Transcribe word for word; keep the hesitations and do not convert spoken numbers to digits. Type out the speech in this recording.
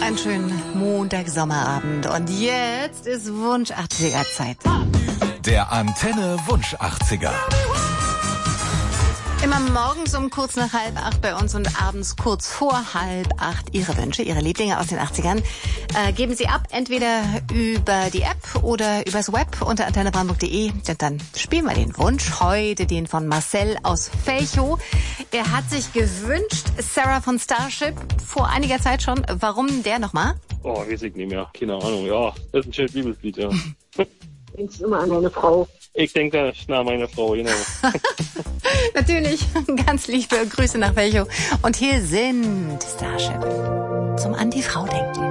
Einen schönen Montag-Sommerabend. Und jetzt ist Wunsch achtziger Zeit. Der Antenne Wunsch achtziger. Immer morgens um kurz nach halb acht bei uns und abends kurz vor halb acht Ihre Wünsche, Ihre Lieblinge aus den achtzigern. Äh, geben Sie ab, entweder über die App oder übers Web unter antenne brandenburg punkt de. Und dann spielen wir den Wunsch. Heute den von Marcel aus Velchow. Er hat sich gewünscht, Sarah von Starship, vor einiger Zeit schon. Warum der nochmal? Oh, weiß ich nicht mehr. Keine Ahnung. Ja, das ist ein schönes Liebeslied, ja. Denkst immer an deine Frau. Ich denke da an meine Frau, genau. Natürlich, ganz liebe Grüße nach Velchow. Und hier sind Starship zum An die Frau denken.